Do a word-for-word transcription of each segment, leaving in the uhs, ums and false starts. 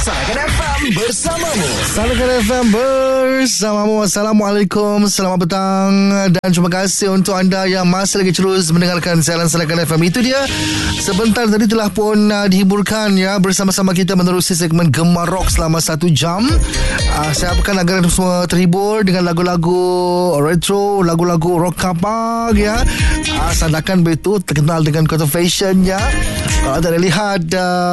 Salahkan F M bersamamu. Salahkan F M bersamamu. Assalamualaikum, selamat petang dan terima kasih untuk anda yang masih lagi terus mendengarkan siaran Salahkan F M. Itu dia, sebentar tadi telah pun uh, dihiburkan ya, bersama-sama kita menerusi segmen Gemar Rock selama satu jam. uh, Saya harapkan agar anda semua terhibur dengan lagu-lagu retro, lagu-lagu rock kapak ya. uh, Sandakan betul terkenal dengan kota fashion ya. Kalau anda lihat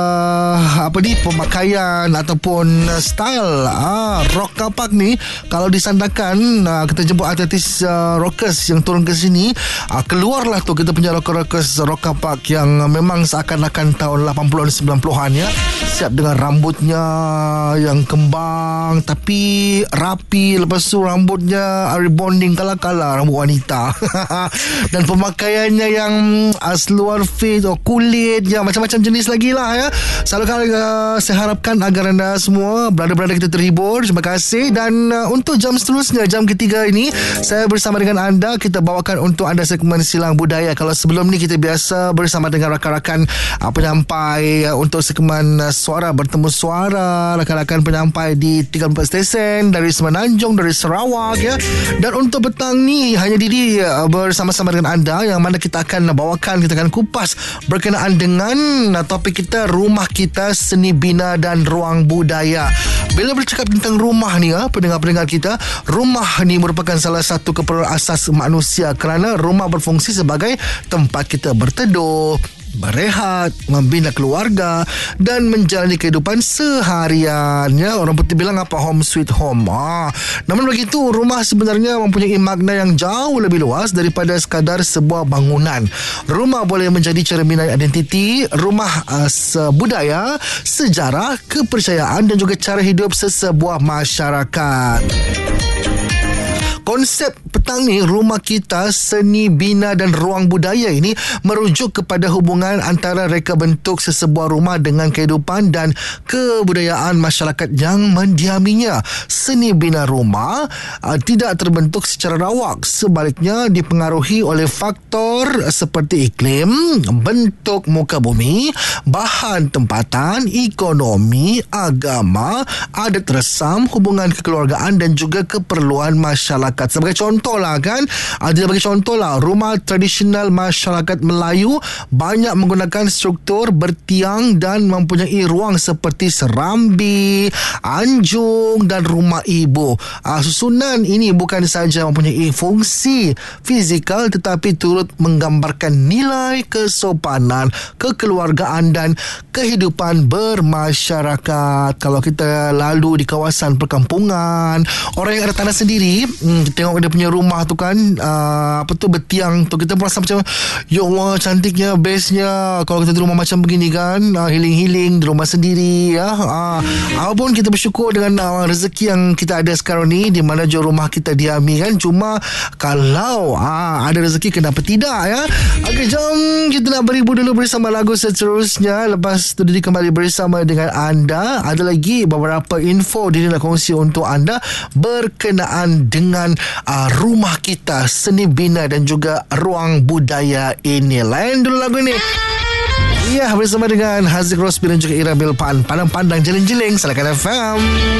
uh, apa ni, pemakaian ataupun uh, style uh, rock kapak ni, kalau disandarkan, uh, kita jemput artis uh, rockers yang turun ke sini, uh, keluarlah tu kita punya rockers rock kapak yang uh, memang seakan-akan tahun lapan puluhan sembilan puluhan ya. Siap dengan rambutnya yang kembang tapi rapi, lepas tu rambutnya rebonding kala-kala rambut wanita. Dan pemakaiannya yang uh, seluar fit atau kulit ya, macam-macam jenis lagi lah ya. Selalu uh, saya harapkan agar anda semua berada-berada kita terhibur. Terima kasih. Dan uh, untuk jam seterusnya, jam ketiga ini, saya bersama dengan anda, kita bawakan untuk anda segmen Silang Budaya. Kalau sebelum ni kita biasa bersama dengan rakan-rakan uh, penyampai uh, untuk segmen uh, Suara Bertemu Suara, rakan-rakan penyampai di tiga puluh empat stesen dari Semenanjung, dari Sarawak ya. Dan untuk petang ni hanya Didi uh, bersama-sama dengan anda, yang mana kita akan bawakan, kita akan kupas berkenaan dengan Nah, topik kita Rumah Kita, Seni Bina dan Ruang Budaya. Bila bercakap tentang rumah ni ya, pendengar-pendengar kita, rumah ni merupakan salah satu keperluan asas manusia, kerana rumah berfungsi sebagai tempat kita berteduh, berehat, membina keluarga dan menjalani kehidupan seharian ya. Orang putih bilang apa, home sweet home. ah. Namun begitu, rumah sebenarnya mempunyai makna yang jauh lebih luas daripada sekadar sebuah bangunan. Rumah boleh menjadi cerminan identiti, rumah uh, budaya, sejarah, kepercayaan dan juga cara hidup sesebuah masyarakat. Konsep petang ni, Rumah Kita, Seni Bina dan Ruang Budaya ini merujuk kepada hubungan antara reka bentuk sesebuah rumah dengan kehidupan dan kebudayaan masyarakat yang mendiaminya. Seni bina rumah uh, tidak terbentuk secara rawak, sebaliknya dipengaruhi oleh faktor seperti iklim, bentuk muka bumi, bahan tempatan, ekonomi, agama, adat resam, hubungan kekeluargaan dan juga keperluan masyarakat. Sebagai contoh lah kan, dia bagi contoh lah, rumah tradisional masyarakat Melayu banyak menggunakan struktur bertiang dan mempunyai ruang seperti serambi, anjung dan rumah ibu. Susunan ini bukan sahaja mempunyai fungsi fizikal tetapi turut menggambarkan nilai kesopanan, kekeluargaan dan kehidupan bermasyarakat. Kalau kita lalu di kawasan perkampungan, orang yang ada tanah sendiri, hmm, tengok dia punya rumah tu kan, uh, apa tu, bertiang tu, kita merasa macam, ya Allah, cantiknya, bestnya kalau kita di rumah macam begini kan, uh, healing-healing di rumah sendiri ya. uh, Apapun kita bersyukur dengan uh, rezeki yang kita ada sekarang ni, di mana je rumah kita diami kan. Cuma kalau uh, ada rezeki, kenapa tidak ya. Okey, jom kita nak beribu dulu bersama lagu seterusnya. Lepas tu Didi kembali bersama dengan anda. Ada lagi beberapa info Didi nak kongsi untuk anda berkenaan dengan uh, Rumah Kita, Seni Bina dan juga Ruang Budaya ini. Lain dulu lagu ni. Ya, bersama dengan Haziq Rosbi dan juga Ira Bilpan. Pandang-pandang, jeling-jeling, Salahkan F M.